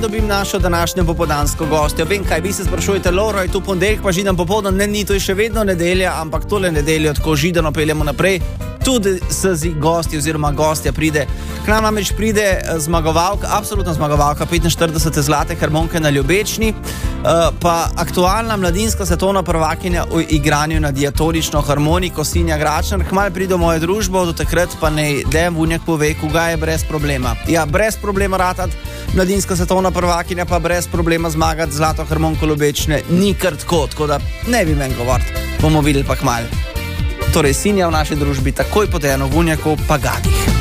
dobim našo današnjo popoldansko gostjo. Vem, kaj vi se sprašujete, Loro, je tu ponedeljek, pa židan popoldan. Ne, ni to še vedno nedelja, ampak tole nedeljo tako židano peljemo naprej. Tudi s gosti oziroma gostja pride. K nam namreč pride zmagovalka, absolutna zmagovalka 45. zlate harmonike na Ljubečni, pa aktualna mladinska svetovna prvakinja v igranju na diatonično harmoniko Sinja Gračnar. Kmalu pride v mojo družbo, do takrat pa naj Dejan Vunjak pove, koga je brez problema. Ja, brez problema ratati mladinska svetovna prvakinja, pa brez problema zmagati zlato harmoniko Ljubečne. Ni kar tako da ne bi meni govoriti. Bomo videli pa kmalu. Torej, Sinja v naši družbi takoj po Dejanu Vunjaku pa Gadih.